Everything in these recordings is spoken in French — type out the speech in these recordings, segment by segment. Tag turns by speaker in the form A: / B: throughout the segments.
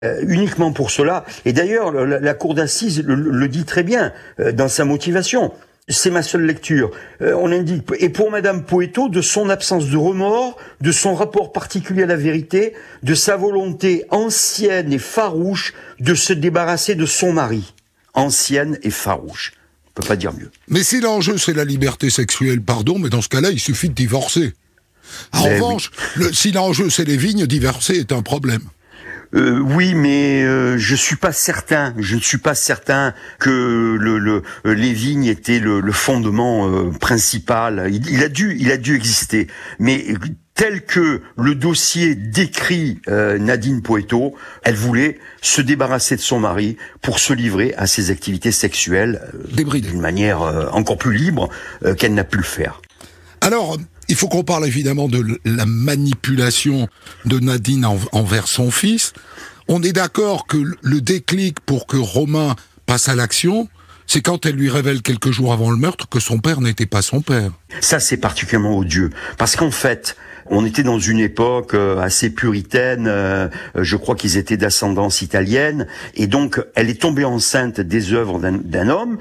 A: uniquement pour cela. Et d'ailleurs, la cour d'assises le dit très bien dans sa motivation. C'est ma seule lecture. On indique, et pour Madame Poeto, de son absence de remords, de son rapport particulier à la vérité, de sa volonté ancienne et farouche de se débarrasser de son mari. Ancienne et farouche. On peut pas dire mieux.
B: Mais si l'enjeu c'est la liberté sexuelle, pardon, mais dans ce cas-là, il suffit de divorcer. En revanche, si l'enjeu c'est les vignes, divorcer est un problème.
A: Oui, mais je ne suis pas certain que les vignes étaient le fondement principal. Il a dû exister, mais tel que le dossier décrit Nadine Poeto, elle voulait se débarrasser de son mari pour se livrer à ses activités sexuelles d'une manière encore plus libre qu'elle n'a pu le faire.
B: Alors, il faut qu'on parle évidemment de la manipulation de Nadine envers son fils. On est d'accord que le déclic pour que Romain passe à l'action, c'est quand elle lui révèle quelques jours avant le meurtre que son père n'était pas son père.
A: Ça, c'est particulièrement odieux. Parce qu'en fait, on était dans une époque assez puritaine, je crois qu'ils étaient d'ascendance italienne, et donc elle est tombée enceinte des œuvres d'un homme.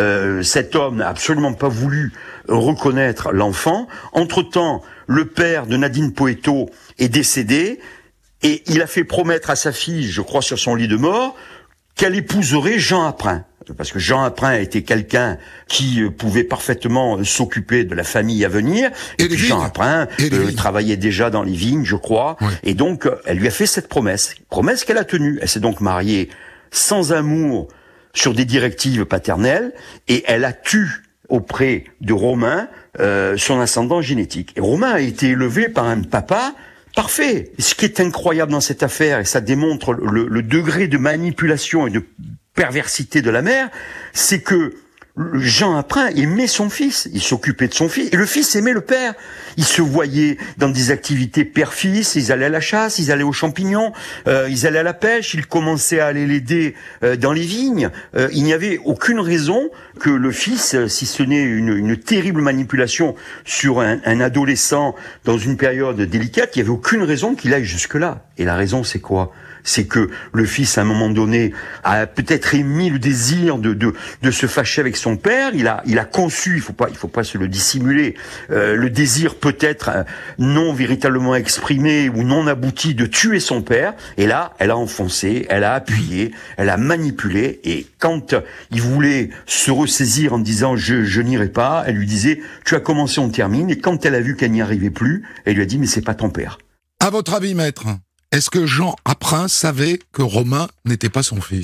A: Cet homme n'a absolument pas voulu reconnaître l'enfant. Entre-temps, le père de Nadine Poeto est décédé, et il a fait promettre à sa fille, je crois sur son lit de mort, qu'elle épouserait Jean Apprin. Parce que Jean Apprin était quelqu'un qui pouvait parfaitement s'occuper de la famille à venir. Et puis Jean Apprin travaillait déjà dans les vignes, je crois. Oui. Et donc, elle lui a fait cette promesse. Promesse qu'elle a tenue. Elle s'est donc mariée sans amour sur des directives paternelles. Et elle a tué auprès de Romain son ascendant génétique. Et Romain a été élevé par un papa parfait. Ce qui est incroyable dans cette affaire, et ça démontre le degré de manipulation et de perversité de la mère, c'est que Jean Apprin aimait son fils, il s'occupait de son fils, et le fils aimait le père. Ils se voyaient dans des activités père-fils, ils allaient à la chasse, ils allaient aux champignons, ils allaient à la pêche, ils commençaient à aller l'aider dans les vignes. Il n'y avait aucune raison que le fils, si ce n'est une terrible manipulation sur un adolescent dans une période délicate, il n'y avait aucune raison qu'il aille jusque-là. Et la raison, c'est quoi ? C'est que le fils, à un moment donné, a peut-être émis le désir de se fâcher avec son père. Il a conçu, il faut pas se le dissimuler, le désir peut-être non véritablement exprimé ou non abouti de tuer son père. Et là, elle a enfoncé, elle a appuyé, elle a manipulé. Et quand il voulait se ressaisir en disant je n'irai pas, elle lui disait tu as commencé, on termine. Et quand elle a vu qu'elle n'y arrivait plus, elle lui a dit mais c'est pas ton père.
B: À votre avis, maître, est-ce que Jean Apprin savait que Romain n'était pas son fils ?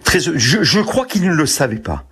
A: Je crois qu'il ne le savait pas.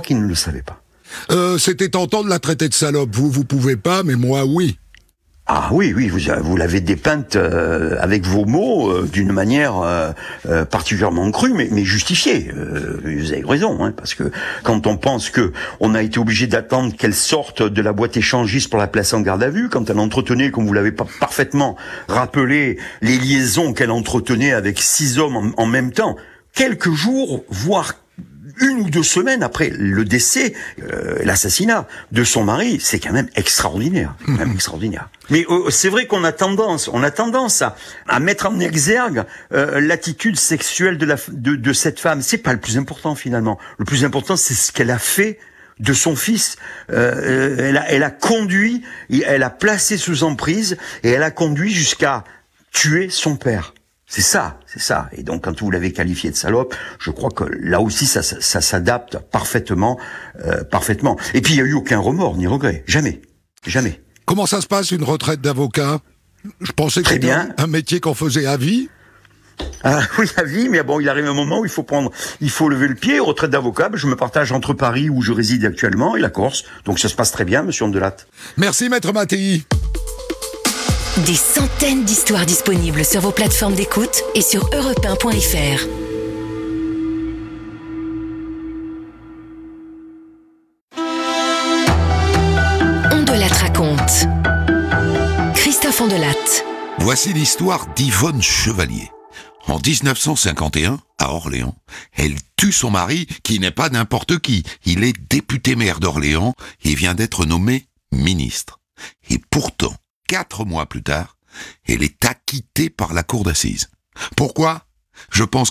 B: C'était tentant de la traiter de salope. Vous pouvez pas, mais moi, oui.
A: Ah oui, vous l'avez dépeinte avec vos mots d'une manière particulièrement crue, mais justifiée. Vous avez raison, hein, parce que quand on pense que on a été obligé d'attendre qu'elle sorte de la boîte échangiste pour la placer en garde à vue, quand elle entretenait, comme vous l'avez parfaitement rappelé, les liaisons qu'elle entretenait avec 6 hommes en même temps, quelques jours, voire 1 ou 2 semaines après le décès, l'assassinat de son mari, c'est quand même extraordinaire. Mais c'est vrai qu'on a tendance à mettre en exergue l'attitude sexuelle de cette femme. C'est pas le plus important finalement. Le plus important, c'est ce qu'elle a fait de son fils. Elle a conduit, elle a placé sous emprise et elle a conduit jusqu'à tuer son père. C'est ça. Et donc, quand vous l'avez qualifié de salope, je crois que là aussi, ça s'adapte parfaitement. Et puis, il n'y a eu aucun remords ni regret. Jamais.
B: Comment ça se passe, une retraite d'avocat ? Je pensais que c'était un métier qu'on faisait à vie.
A: Ah oui, à vie, mais bon, il arrive un moment où il faut lever le pied. Retraite d'avocat, je me partage entre Paris, où je réside actuellement, et la Corse. Donc, ça se passe très bien, monsieur Ondelatte.
B: Merci, maître Mattei.
C: Des centaines d'histoires disponibles sur vos plateformes d'écoute et sur europe1.fr. Ondelatte raconte. Christophe Ondelatte.
D: Voici l'histoire d'Yvonne Chevalier. En 1951, à Orléans, elle tue son mari, qui n'est pas n'importe qui. Il est député-maire d'Orléans et vient d'être nommé ministre. Et pourtant, 4 mois plus tard, elle est acquittée par la cour d'assises. Pourquoi ? Je pense